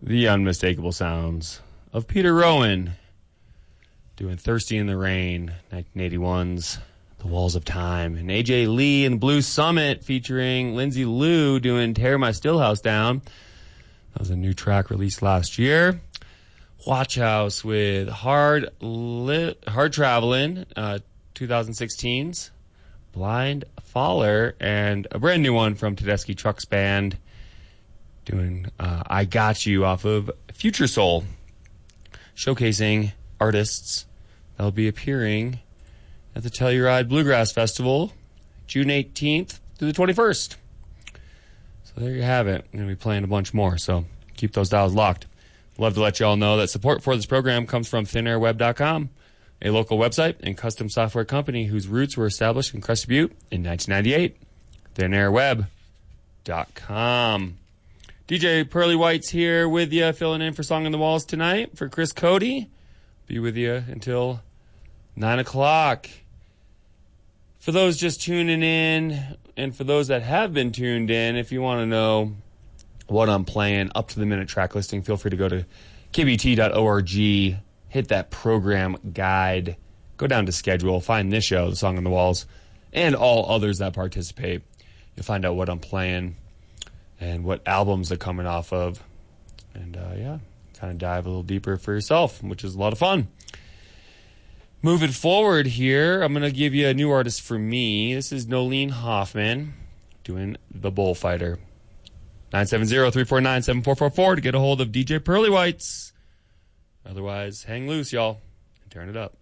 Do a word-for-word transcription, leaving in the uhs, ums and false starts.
The unmistakable sounds of Peter Rowan doing Thirsty in the Rain, nineteen eighty-one's The Walls of Time. And A J Lee and the Blue Summit featuring Lindsay Lou doing Tear My Stillhouse Down. That was a new track released last year. Watch House with Hard Lit, Hard Travelin', uh, twenty sixteen's Blind Faller, and a brand new one from Tedeschi Trucks Band doing uh, I Got You off of Future Soul, showcasing artists that will be appearing at the Telluride Bluegrass Festival June eighteenth through the twenty-first. So there you have it. I'm going to be playing a bunch more, so keep those dials locked. Love to let you all know that support for this program comes from thin air web dot com, a local website and custom software company whose roots were established in Crested Butte in nineteen ninety-eight. thin air web dot com. D J Pearly White's here with you, filling in for Song on the Walls tonight for Chris Cody. Be with you until nine o'clock. For those just tuning in, and for those that have been tuned in, if you want to know what I'm playing, up to the minute track listing, feel free to go to k b t dot org, hit that program guide, go down to schedule, find this show, The Song on the Walls, and all others that participate. You'll find out what I'm playing and what albums they're coming off of. And, uh, yeah, kind of dive a little deeper for yourself, which is a lot of fun. Moving forward here, I'm going to give you a new artist for me. This is Nolene Hoffman doing The Bullfighter. nine seven zero, three four nine, seven four four four to get a hold of D J Pearly Whites. Otherwise, hang loose, y'all, and turn it up.